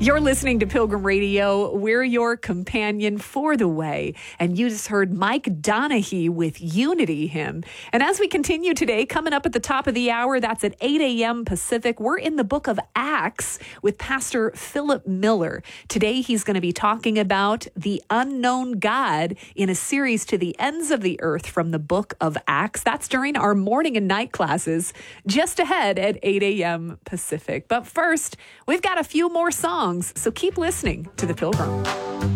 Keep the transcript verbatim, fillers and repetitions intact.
You're listening to Pilgrim Radio. We're your companion for the way. And you just heard Mike Donahue with Unity Hymn. And as we continue today, coming up at the top of the hour, that's at eight a.m. Pacific, we're in the book of Acts with Pastor Philip Miller. Today, he's going to be talking about the unknown God in a series to the ends of the earth from the book of Acts. That's during our morning and night classes just ahead at eight a.m. Pacific. But first, we've got a few more songs. So keep listening to The Pilgrim.